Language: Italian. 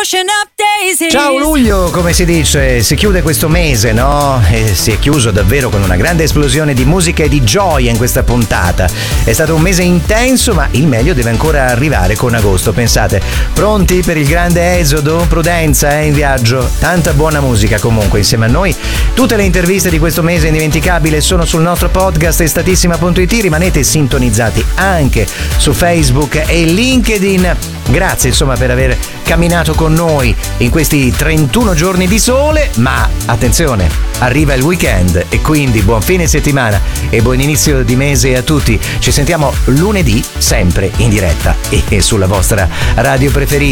Ciao luglio, come si dice, si chiude questo mese, no? E si è chiuso davvero con una grande esplosione di musica e di gioia in questa puntata. È stato un mese intenso, ma il meglio deve ancora arrivare con agosto, pensate. Pronti per il grande esodo? Prudenza, in viaggio. Tanta buona musica comunque insieme a noi. Tutte le interviste di questo mese indimenticabile sono sul nostro podcast estatissima.it. Rimanete sintonizzati anche su Facebook e LinkedIn. Grazie insomma per aver camminato con noi in questi 31 giorni di sole, ma attenzione, arriva il weekend e quindi buon fine settimana e buon inizio di mese a tutti. Ci sentiamo lunedì sempre in diretta e sulla vostra radio preferita.